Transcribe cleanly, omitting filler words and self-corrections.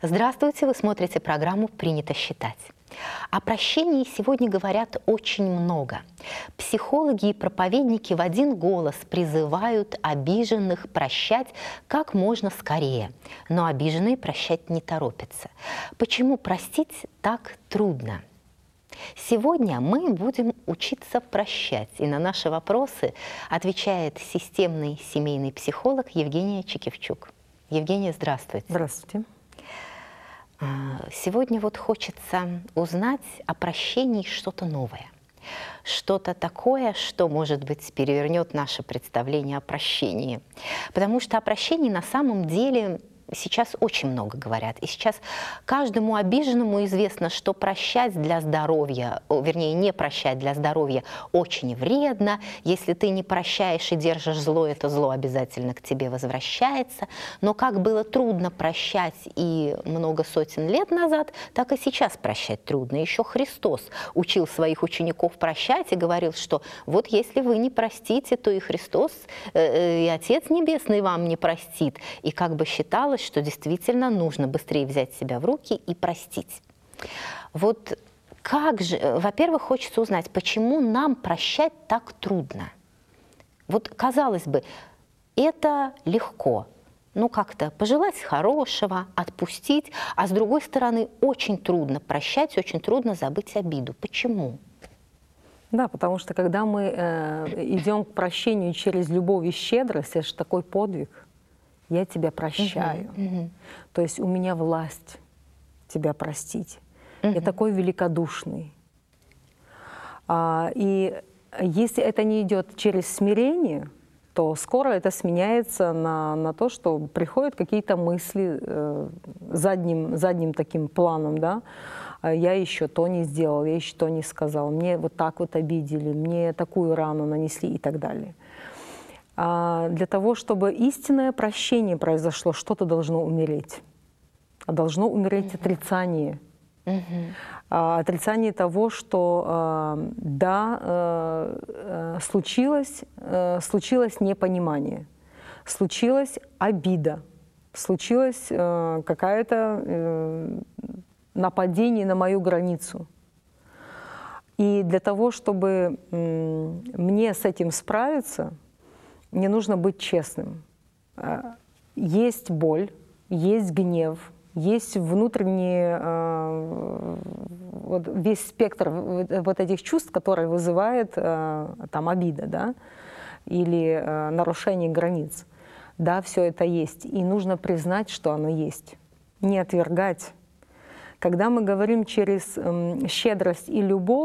Здравствуйте, вы смотрите программу «Принято считать». О прощении сегодня говорят очень много. Психологи и проповедники в один голос призывают обиженных прощать как можно скорее, но обиженные прощать не торопятся. Почему простить так трудно? Сегодня мы будем учиться прощать, и на наши вопросы отвечает системный семейный психолог Евгения Чикевчук. Евгения, здравствуйте. Здравствуйте. Сегодня вот хочется узнать о прощении что-то новое. Что-то такое, что, может быть, перевернет наше представление о прощении. Потому что о прощении на самом деле сейчас очень много говорят. И сейчас каждому обиженному известно, что прощать для здоровья, вернее, не прощать для здоровья очень вредно. Если ты не прощаешь и держишь зло, это зло обязательно к тебе возвращается. Но как было трудно прощать и много сотен лет назад, так и сейчас прощать трудно. Еще Христос учил своих учеников прощать и говорил, что вот если вы не простите, то и Христос, и Отец Небесный вам не простит. И как бы считалось, что действительно нужно быстрее взять себя в руки и простить. Вот как же, во-первых, хочется узнать, почему нам прощать так трудно? Вот, казалось бы, это легко. Ну, как-то пожелать хорошего, отпустить, а с другой стороны, очень трудно прощать, очень трудно забыть обиду. Почему? Да, потому что когда мы идем к прощению через любовь и щедрость, это же такой подвиг. Я тебя прощаю. То есть у меня власть тебя простить. Я такой великодушный. И если это не идет через смирение, то скоро это сменяется на то, что приходят какие-то мысли задним таким планом, да? Я еще то не сделал, я еще то не сказал, мне вот так вот обидели, мне такую рану нанесли и так далее. Для того, чтобы истинное прощение произошло, что-то должно умереть. Должно умереть отрицание. Отрицание того, что да, случилось непонимание, случилась обида, случилось какое-то нападение на мою границу. И для того, чтобы мне с этим справиться, мне нужно быть честным. Есть боль, есть гнев, есть внутренний вот весь спектр вот этих чувств, которые вызывает там обида, да, или нарушение границ. Да, все это есть. И нужно признать, что оно есть. Не отвергать. Когда мы говорим через щедрость и любовь,